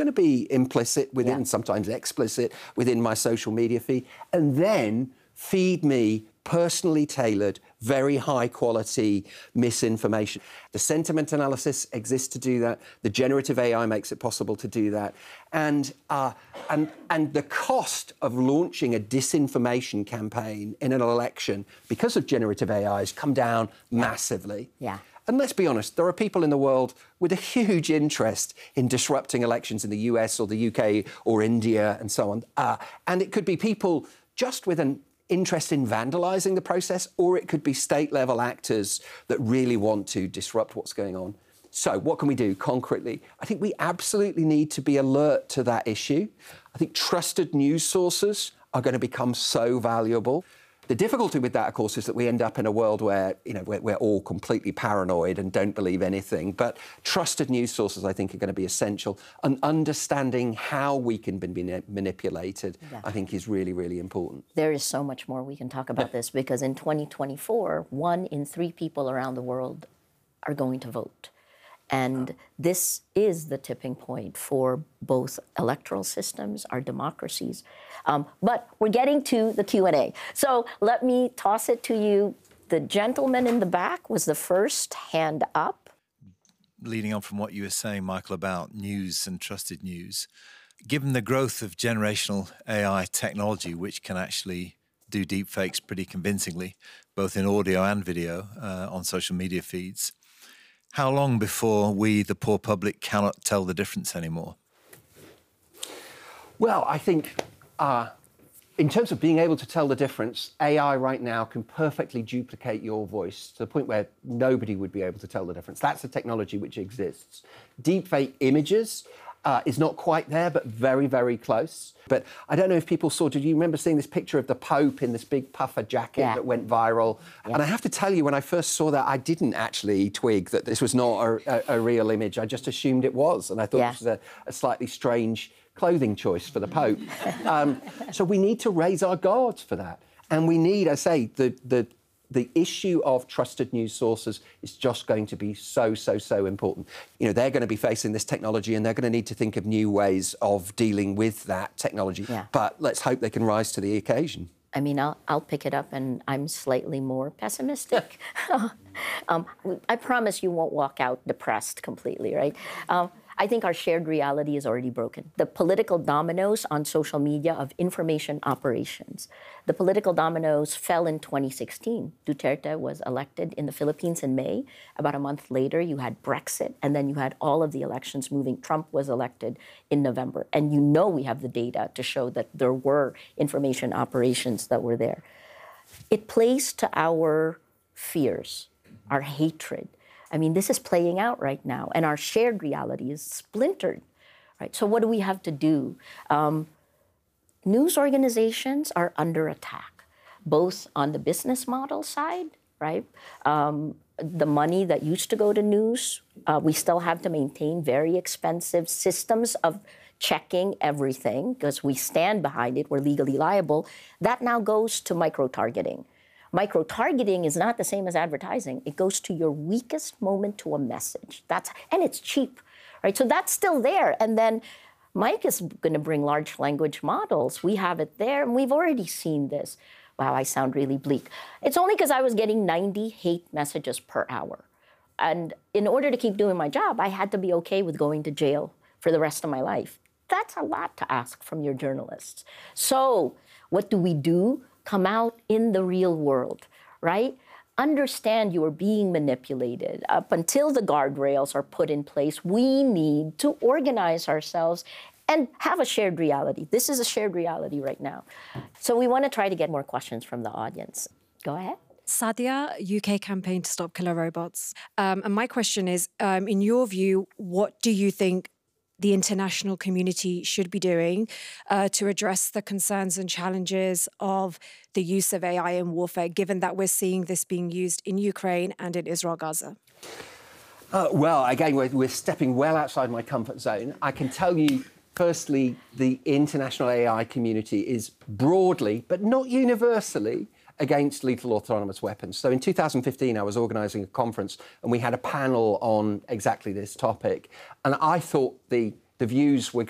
going to be implicit within, sometimes explicit, within my social media feed, and then feed me personally tailored, very high-quality misinformation. The sentiment analysis exists to do that. The generative AI makes it possible to do that. And the cost of launching a disinformation campaign in an election because of generative AI has come down massively. Yeah. And let's be honest, there are people in the world with a huge interest in disrupting elections in the US or the UK or India and so on. And it could be people just with an interest in vandalising the process, or it could be state-level actors that really want to disrupt what's going on. So what can we do concretely? I think we absolutely need to be alert to that issue. I think trusted news sources are going to become so valuable. The difficulty with that, of course, is that we end up in a world where, we're all completely paranoid and don't believe anything. But trusted news sources, I think, are going to be essential. And understanding how we can be manipulated, I think, is really, really important. There is so much more we can talk about this, because in 2024, 1 in 3 people around the world are going to vote. And this is the tipping point for both electoral systems, our democracies. But we're getting to the Q&A. So let me toss it to you. The gentleman in the back was the first hand up. Leading on from what you were saying, Michael, about news and trusted news, given the growth of generational AI technology, which can actually do deepfakes pretty convincingly, both in audio and video on social media feeds, how long before we, the poor public, cannot tell the difference anymore? Well, I think in terms of being able to tell the difference, AI right now can perfectly duplicate your voice to the point where nobody would be able to tell the difference. That's a technology which exists. Deepfake images is not quite there, but very, very close. But I don't know if people saw, did you remember seeing this picture of the Pope in this big puffer jacket that went viral? And I have to tell you, when I first saw that, I didn't actually twig that this was not a real image. I just assumed it was. And I thought this was a slightly strange clothing choice for the Pope. So we need to raise our guards for that. And we need, I say, the issue of trusted news sources is just going to be so important. They're going to be facing this technology and they're going to need to think of new ways of dealing with that technology. But let's hope they can rise to the occasion. I mean, I'll pick it up, and I'm slightly more pessimistic. I promise you won't walk out depressed completely, right? I think our shared reality is already broken. The political dominoes on social media of information operations. The political dominoes fell in 2016. Duterte was elected in the Philippines in May. About a month later, you had Brexit, and then you had all of the elections moving. Trump was elected in November. And we have the data to show that there were information operations that were there. It plays to our fears, our hatred. I mean, this is playing out right now, and our shared reality is splintered, right? So what do we have to do? News organizations are under attack, both on the business model side, right? The money that used to go to news, we still have to maintain very expensive systems of checking everything because we stand behind it, we're legally liable. That now goes to micro-targeting. Micro-targeting is not the same as advertising. It goes to your weakest moment to a message. And it's cheap, right? So that's still there. And then Mike is going to bring large language models. We have it there, and we've already seen this. Wow, I sound really bleak. It's only because I was getting 90 hate messages per hour. And in order to keep doing my job, I had to be okay with going to jail for the rest of my life. That's a lot to ask from your journalists. So what do? Come out in the real world, right? Understand you are being manipulated. Up until the guardrails are put in place, we need to organize ourselves and have a shared reality. This is a shared reality right now. So we want to try to get more questions from the audience. Go ahead. Sadia, UK campaign to stop killer robots. And my question is, in your view, what do you think the international community should be doing to address the concerns and challenges of the use of AI in warfare, given that we're seeing this being used in Ukraine and in Israel, Gaza? Well, again, we're stepping well outside my comfort zone. I can tell you, firstly, the international AI community is broadly, but not universally, against lethal autonomous weapons. So in 2015, I was organising a conference and we had a panel on exactly this topic. And I thought the views were